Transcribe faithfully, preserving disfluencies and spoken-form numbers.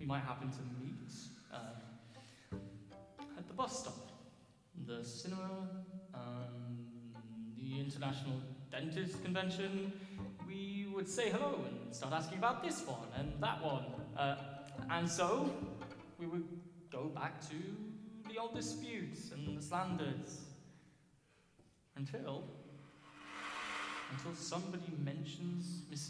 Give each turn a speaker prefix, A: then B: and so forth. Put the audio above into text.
A: we might happen to meet uh, at the bus stop, the cinema, um, the International Dentist Convention. We would say hello and start asking about this one and that one. Uh, and so, we would go back to the old disputes and the slanders. Until... Until somebody mentions Missus